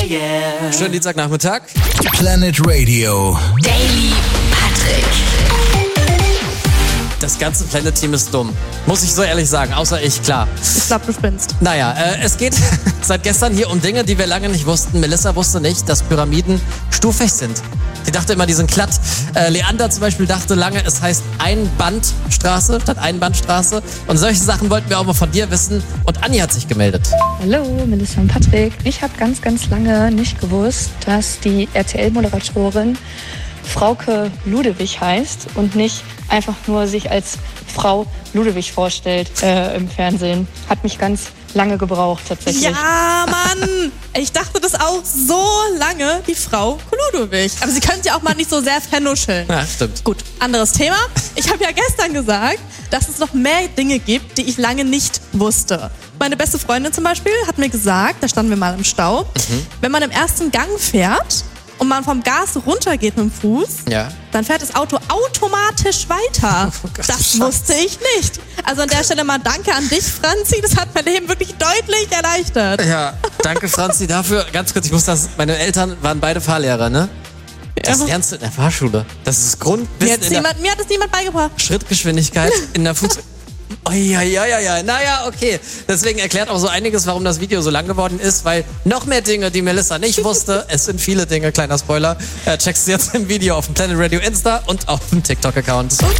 yeah. Schönen Dienstagnachmittag. Planet Radio. Daily Patrick. Das ganze Planet-Team ist dumm. Muss ich so ehrlich sagen, außer ich, klar. Ich glaube, du spinnst. Naja, es geht seit gestern hier um Dinge, die wir lange nicht wussten. Melissa wusste nicht, dass Pyramiden stufig sind. Die dachte immer, die sind glatt. Leander zum Beispiel dachte lange, es heißt Einbandstraße statt Einbahnstraße. Und solche Sachen wollten wir auch mal von dir wissen. Und Anni hat sich gemeldet. Hallo, Melissa und Patrick. Ich habe ganz, ganz lange nicht gewusst, dass die RTL-Moderatorin Frauke Ludewig heißt und nicht einfach nur sich als Frau Ludewig vorstellt im Fernsehen. Hat mich ganz lange gebraucht tatsächlich. Ja, Mann! Ich dachte das auch so lange, die Frau Ludewig. Aber sie könnte ja auch mal nicht so sehr vernuscheln. Ja, stimmt. Gut, anderes Thema. Ich habe ja gestern gesagt, dass es noch mehr Dinge gibt, die ich lange nicht wusste. Meine beste Freundin zum Beispiel hat mir gesagt, da standen wir mal im Stau, wenn man im ersten Gang fährt und man vom Gas runtergeht mit dem Fuß, Ja. dann fährt das Auto automatisch weiter. Oh Gott, Das Schatz. wusste ich nicht. Also an der Stelle mal danke an dich, Franzi. Das hat mein Leben wirklich deutlich erleichtert. Ja, danke Franzi dafür. Ganz kurz, meine Eltern waren beide Fahrlehrer, ne? Das lernst du in der Fahrschule. Das ist Grundwissen in der Mir hat es niemand beigebracht. Schrittgeschwindigkeit in der Fuß... Oh, ja. Naja, okay. Deswegen erklärt auch so einiges, warum das Video so lang geworden ist, weil noch mehr Dinge, die Melissa nicht wusste, es sind viele Dinge, kleiner Spoiler, checkst du jetzt im Video auf dem Planet Radio Insta und auf dem TikTok-Account.